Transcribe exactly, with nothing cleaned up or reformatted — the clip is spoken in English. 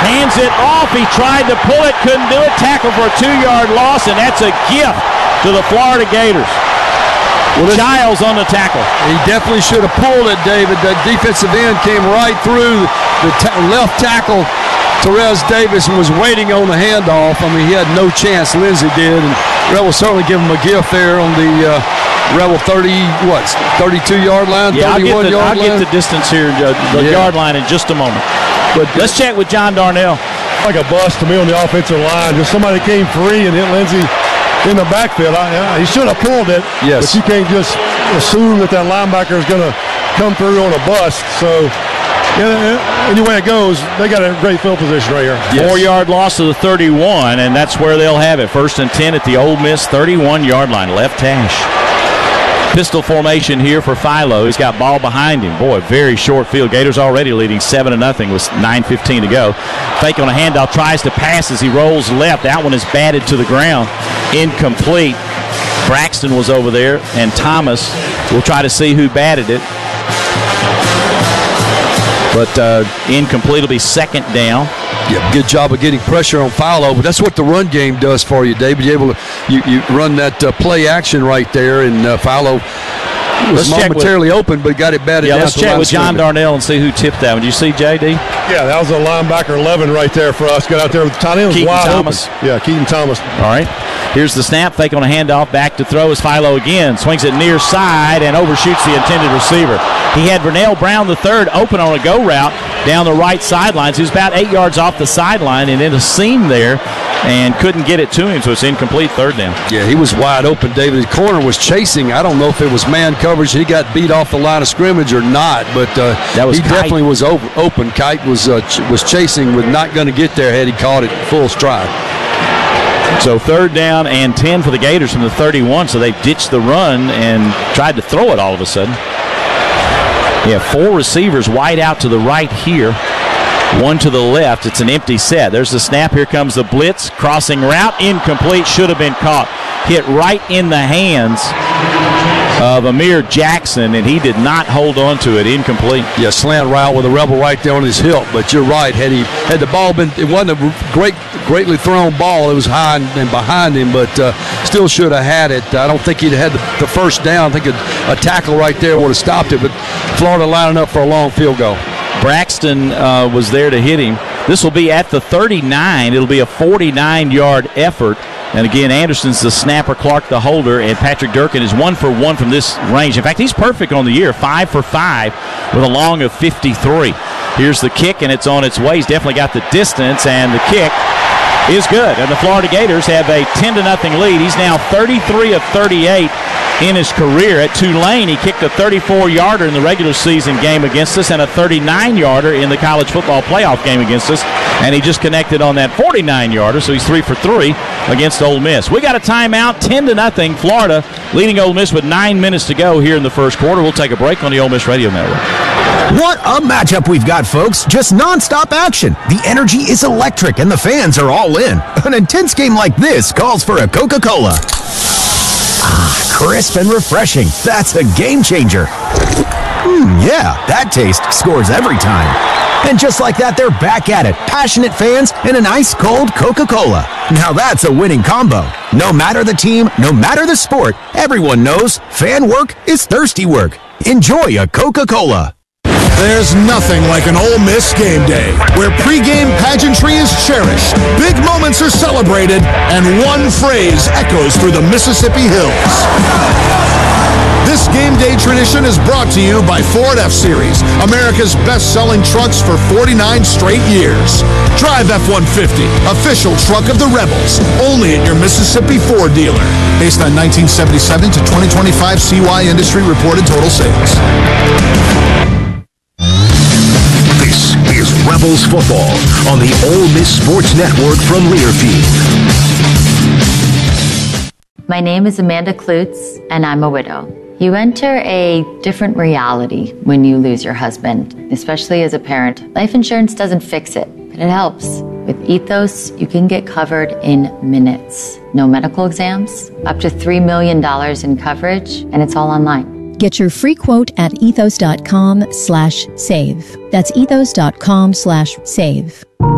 hands it off. He tried to pull it, couldn't do it. Tackle for a two-yard loss, and that's a gift to the Florida Gators. Well, Giles on the tackle. He definitely should have pulled it, David. The defensive end came right through the ta- left tackle. Therese Davis was waiting on the handoff. I mean, he had no chance. Lindsey did, and Rebel certainly give him a gift there on the uh, Rebel thirty, what, thirty-two-yard line, yeah, thirty-one-yard line? I'll get the distance here, uh, the yeah. yard line in just a moment. But let's check with John Darnell. Like a bust to me on the offensive line. Just somebody came free and hit Lindsey in the backfield. I, he should have pulled it, yes. But you can't just assume that that linebacker is going to come through on a bust. So, yeah, any way it goes, they got a great field position right here. Yes. Four-yard loss to the thirty-one, and that's where they'll have it. First and ten at the Ole Miss thirty-one-yard line, left hash. Pistol formation here for Philo. He's got ball behind him. Boy, very short field. Gators already leading seven to nothing with nine fifteen to go. Fake on a handoff, tries to pass as he rolls left. That one is batted to the ground. Incomplete. Braxton was over there, and Thomas will try to see who batted it. But uh, incomplete will be second down. Yeah, good job of getting pressure on Philo, but that's what the run game does for you, David. You're able to you, you run that uh, play action right there, and uh, Philo was let's momentarily with, open, but got it batted yeah, down. Let's check with John Darnell and see who tipped that one. Did you see J D? Yeah, that was a linebacker eleven right there for us. Got out there with the tight end. Keaton wide Thomas. Open. Yeah, Keaton Thomas. All right. Here's the snap. Fake on a handoff. Back to throw is Philo again. Swings it near side and overshoots the intended receiver. He had Vernell Brown the third open on a go route down the right sidelines. He was about eight yards off the sideline and in a seam there and couldn't get it to him, so it's incomplete third down. Yeah, he was wide open, David. His corner was chasing. I don't know if it was man coverage. He got beat off the line of scrimmage or not, but uh, that was he Kite. definitely was over, open. Kite was, uh, ch- was chasing, was not going to get there had he caught it full stride. So third down and ten for the Gators from the thirty-one, so they've ditched the run and tried to throw it all of a sudden. Yeah, four receivers wide out to the right here, one to the left. It's an empty set. There's the snap. Here comes the blitz. Crossing route, incomplete, should have been caught. Hit right in the hands of Amir Jackson, and he did not hold on to it. Incomplete. Yeah, slant route with a Rebel right there on his hip. But you're right. Had he had the ball been, it wasn't a great, greatly thrown ball. It was high and behind him, but uh, still should have had it. I don't think he'd had the, the first down. I think a, a tackle right there would have stopped it. But Florida lining up for a long field goal. Braxton uh, was there to hit him. This will be at the thirty-nine. It'll be a forty-nine-yard effort. And again, Anderson's the snapper, Clark the holder, and Patrick Durkin is one for one from this range. In fact, he's perfect on the year, five for five with a long of fifty-three. Here's the kick, and it's on its way. He's definitely got the distance, and the kick is good. And the Florida Gators have a ten to nothing lead. He's now thirty-three of thirty-eight in his career. At Tulane, he kicked a thirty-four-yarder in the regular season game against us and a thirty-nine-yarder in the college football playoff game against us. And he just connected on that forty-nine-yarder, so he's three for three against Ole Miss. We got a timeout, ten to nothing. Florida leading Ole Miss with nine minutes to go here in the first quarter. We'll take a break on the Ole Miss Radio Network. What a matchup we've got, folks. Just nonstop action. The energy is electric, and the fans are all in. An intense game like this calls for a Coca-Cola. Ah, crisp and refreshing. That's a game changer. Hmm, yeah, that taste scores every time. And just like that, they're back at it. Passionate fans and an ice-cold Coca-Cola. Now that's a winning combo. No matter the team, no matter the sport, everyone knows fan work is thirsty work. Enjoy a Coca-Cola. There's nothing like an Ole Miss game day, where pregame pageantry is cherished, big moments are celebrated, and one phrase echoes through the Mississippi hills. This game day tradition is brought to you by Ford F-Series, America's best-selling trucks for forty-nine straight years. Drive F one fifty, official truck of the Rebels, only at your Mississippi Ford dealer. Based on nineteen seventy-seven to twenty twenty-five C Y industry reported total sales. This is Rebels football on the Ole Miss Sports Network from Learfield. My name is Amanda Klutz, and I'm a widow. You enter a different reality when you lose your husband, especially as a parent. Life insurance doesn't fix it, but it helps. With Ethos, you can get covered in minutes. No medical exams, up to three million dollars in coverage, and it's all online. Get your free quote at ethos.com slash save. That's ethos.com slash save.